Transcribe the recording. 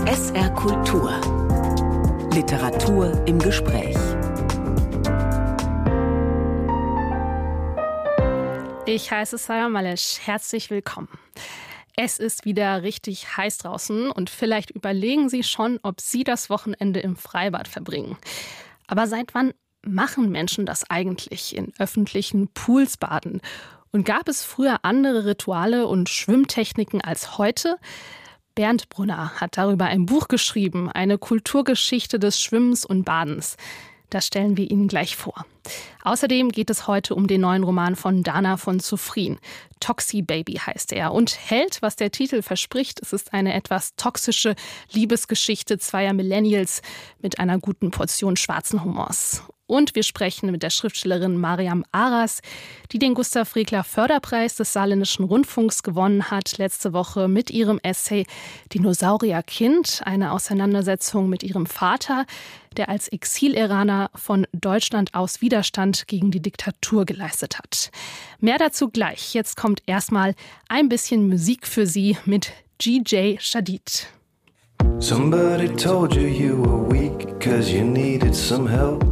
SR Kultur. Literatur im Gespräch. Ich heiße Sarah Malesch. Herzlich willkommen. Es ist wieder richtig heiß draußen und vielleicht überlegen Sie schon, ob Sie das Wochenende im Freibad verbringen. Aber seit wann machen Menschen das eigentlich, in öffentlichen Pools baden? Und gab es früher andere Rituale und Schwimmtechniken als heute? Bernd Brunner hat darüber ein Buch geschrieben, eine Kulturgeschichte des Schwimmens und Badens. Das stellen wir Ihnen gleich vor. Außerdem geht es heute um den neuen Roman von Dana von Zufrin. Toxi Baby heißt er und hält, was der Titel verspricht. Es ist eine etwas toxische Liebesgeschichte zweier Millennials mit einer guten Portion schwarzen Humors. Und wir sprechen mit der Schriftstellerin Mariam Aras, die den Gustav Regler Förderpreis des Saarländischen Rundfunks gewonnen hat, letzte Woche mit ihrem Essay Dinosaurierkind, eine Auseinandersetzung mit ihrem Vater, der als Exil-Iraner von Deutschland aus Widerstand gegen die Diktatur geleistet hat. Mehr dazu gleich. Jetzt kommt erstmal ein bisschen Musik für Sie mit GJ Shadid. Somebody told you you were weak 'cause you needed some help.